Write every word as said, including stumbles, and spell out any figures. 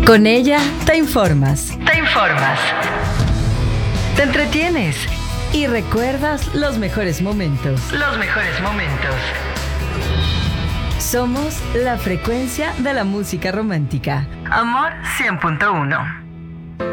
Con ella te informas, Te informas. te entretienes y recuerdas los mejores momentos. Los mejores momentos. Somos la frecuencia de la música romántica. Amor cien punto uno.